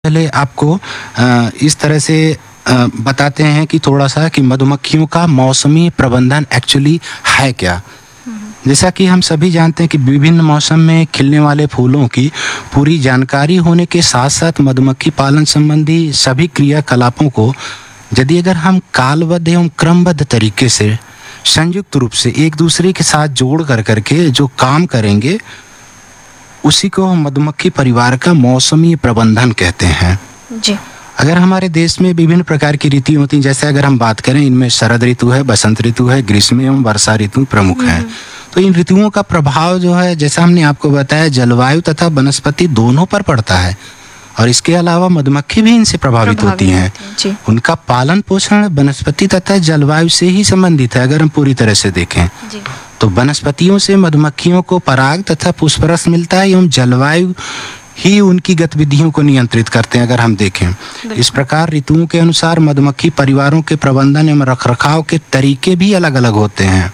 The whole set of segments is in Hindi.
पहले आपको इस तरह से बताते हैं कि थोड़ा-सा कि मधुमक्खियों का मौसमी प्रबंधन एक्चुअली है क्या? जैसा कि हम सभी जानते हैं कि विभिन्न मौसम में खिलने वाले फूलों की पूरी जानकारी होने के साथ-साथ मधुमक्खी पालन संबंधी सभी क्रियाकलापों को यदि अगर हम कालबद्ध एवं क्रमबद्ध तरीके से संयुक्त रूप से एक दूसरे के साथ जोड़ कर के जो काम करेंगे, उसी को हम मधुमक्खी परिवार का मौसमी प्रबंधन कहते हैं। जी। अगर हमारे देश में विभिन्न प्रकार की ऋतु होती हैं, जैसे अगर हम बात करें, इनमें शरद ऋतु है, बसंत ऋतु है, ग्रीष्म एवं वर्षा ऋतु प्रमुख हैं। तो इन ऋतुओं का प्रभाव जो है, जैसा हमने आपको बताया, जलवायु तथा वनस्पति दोनों पर पड़ता है और इसके अलावा मधुमक्खी भी इनसे प्रभावित होती हैं। उनका पालन पोषण वनस्पति तथा जलवायु से ही संबंधित है। अगर हम पूरी तरह से देखें तो वनस्पतियों से मधुमक्खियों को पराग तथा पुष्परस मिलता है एवं जलवायु ही उनकी गतिविधियों को नियंत्रित करते हैं। अगर हम देखें इस प्रकार ऋतुओं के अनुसार मधुमक्खी परिवारों के प्रबंधन एवं रखरखाव के तरीके भी अलग अलग होते हैं।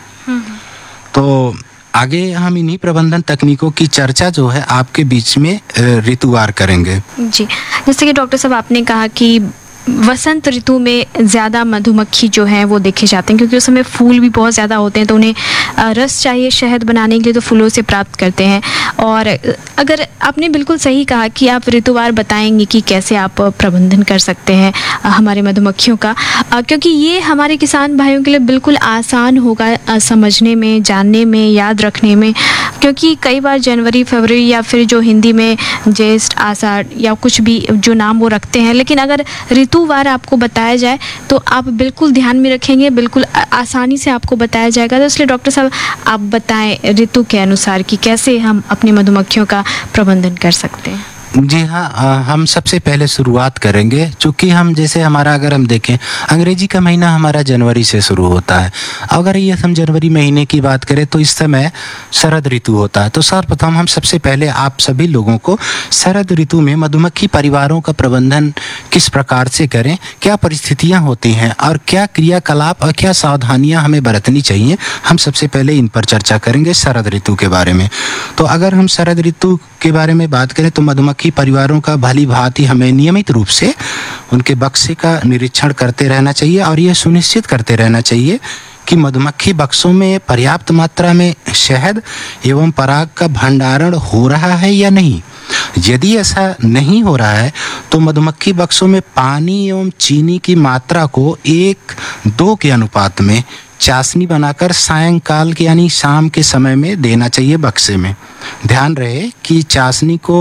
तो आगे हम इन्हीं प्रबंधन तकनीकों की चर्चा जो है आपके बीच में ऋतुवार करेंगे। जी, जैसे कि डॉक्टर साहब आपने कहा कि वसंत ऋतु में ज़्यादा मधुमक्खी जो है वो देखे जाते हैं, क्योंकि उस समय फूल भी बहुत ज़्यादा होते हैं, तो उन्हें रस चाहिए शहद बनाने के लिए, तो फूलों से प्राप्त करते हैं। और अगर आपने बिल्कुल सही कहा कि आप ऋतुवार बताएंगे कि कैसे आप प्रबंधन कर सकते हैं हमारे मधुमक्खियों का, क्योंकि ये हमारे किसान भाइयों के लिए बिल्कुल आसान होगा समझने में, जानने में, याद रखने में, क्योंकि कई बार जनवरी, फरवरी या फिर जो हिंदी में ज्येष्ठ, आषाढ़ या कुछ भी जो नाम वो रखते हैं, लेकिन अगर ऋतुवार आपको बताया जाए तो आप बिल्कुल ध्यान में रखेंगे, बिल्कुल आसानी से आपको बताया जाएगा। तो इसलिए डॉक्टर साहब आप बताएं ऋतु के अनुसार कि कैसे हम अपनी मधुमक्खियों का प्रबंधन कर सकते हैं। जी हाँ, हम सबसे पहले शुरुआत करेंगे, चूँकि हम जैसे हमारा अगर हम देखें, अंग्रेजी का महीना हमारा जनवरी से शुरू होता है। अगर ये हम जनवरी महीने की बात करें तो इस समय शरद ऋतु होता है। तो सर्वप्रथम हम सबसे पहले आप सभी लोगों को शरद ऋतु में मधुमक्खी परिवारों का प्रबंधन किस प्रकार से करें, क्या परिस्थितियाँ होती हैं और क्या क्रियाकलाप और क्या सावधानियाँ हमें बरतनी चाहिए, हम सबसे पहले इन पर चर्चा करेंगे शरद ऋतु के बारे में। तो अगर हम शरद ऋतु के बारे में बात करें तो मधुमक्खी परिवारों का भली भांति हमें नियमित रूप से उनके बक्से का निरीक्षण करते रहना चाहिए और यह सुनिश्चित करते रहना चाहिए कि मधुमक्खी बक्सों में पर्याप्त मात्रा में शहद एवं पराग का भंडारण हो रहा है या नहीं। यदि ऐसा नहीं हो रहा है तो मधुमक्खी बक्सों में पानी एवं चीनी की मात्रा को 1:2 के अनुपात में चाशनी बनाकर सायंकाल के यानी शाम के समय में देना चाहिए बक्से में। ध्यान रहे कि चाशनी को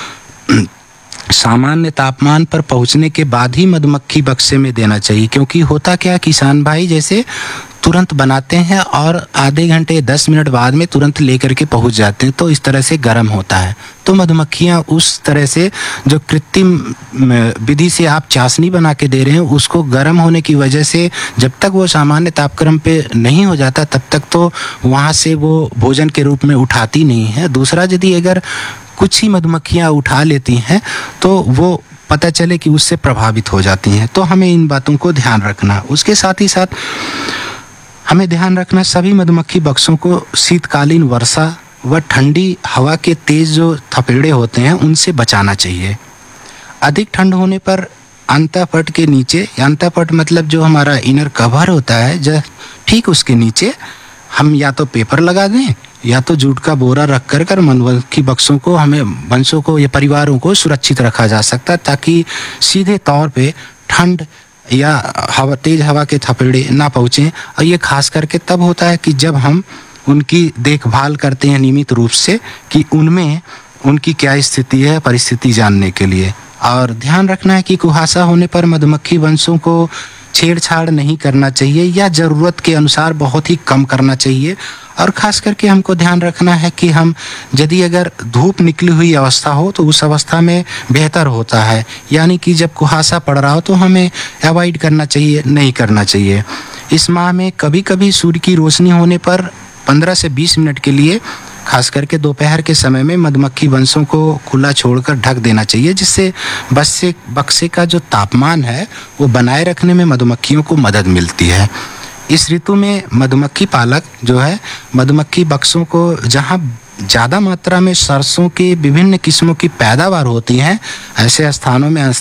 सामान्य तापमान पर पहुंचने के बाद ही मधुमक्खी बक्से में देना चाहिए, क्योंकि होता क्या, किसान भाई जैसे तुरंत बनाते हैं और आधे घंटे 10 मिनट बाद में तुरंत लेकर के पहुंच जाते हैं, तो इस तरह से गर्म होता है। तो मधुमक्खियां उस तरह से जो कृत्रिम विधि से आप चाशनी बना के दे रहे हैं, उसको गर्म होने की वजह से जब तक वो सामान्य तापक्रम पे नहीं हो जाता तब तक तो वहाँ से वो भोजन के रूप में उठाती नहीं है। दूसरा, यदि अगर कुछ ही मधुमक्खियाँ उठा लेती हैं तो वो पता चले कि उससे प्रभावित हो जाती हैं। तो हमें इन बातों को ध्यान रखना। उसके साथ ही साथ हमें ध्यान रखना सभी मधुमक्खी बक्सों को शीतकालीन वर्षा व ठंडी हवा के तेज जो थपेड़े होते हैं उनसे बचाना चाहिए। अधिक ठंड होने पर अंतःपट के नीचे, अंतःपट मतलब जो हमारा इनर कवर होता है, ठीक उसके नीचे हम या तो पेपर लगा दें या तो जूट का बोरा रख कर मधुमक्खी बक्सों को, हमें वंशों को या परिवारों को सुरक्षित रखा जा सकता है, ताकि सीधे तौर पे ठंड या तेज हवा के थपेड़े ना पहुँचें। और ये खास करके तब होता है कि जब हम उनकी देखभाल करते हैं नियमित रूप से कि उनमें उनकी क्या स्थिति है, परिस्थिति जानने के लिए। और ध्यान रखना है कि कुहासा होने पर मधुमक्खी वंशों को छेड़छाड़ नहीं करना चाहिए या ज़रूरत के अनुसार बहुत ही कम करना चाहिए। और ख़ास करके हमको ध्यान रखना है कि हम यदि अगर धूप निकली हुई अवस्था हो तो उस अवस्था में बेहतर होता है, यानी कि जब कुहासा पड़ रहा हो तो हमें अवॉइड करना चाहिए, नहीं करना चाहिए। इस माह में कभी कभी सूर्य की रोशनी होने पर 15 से 20 मिनट के लिए, खास करके दोपहर के समय में, मधुमक्खी वंशों को खुला छोड़कर ढक देना चाहिए, जिससे बक्से का जो तापमान है वो बनाए रखने में मधुमक्खियों को मदद मिलती है। इस ऋतु में मधुमक्खी पालक जो है मधुमक्खी बक्सों को जहाँ ज़्यादा मात्रा में सरसों की विभिन्न किस्मों की पैदावार होती हैं, ऐसे स्थानों में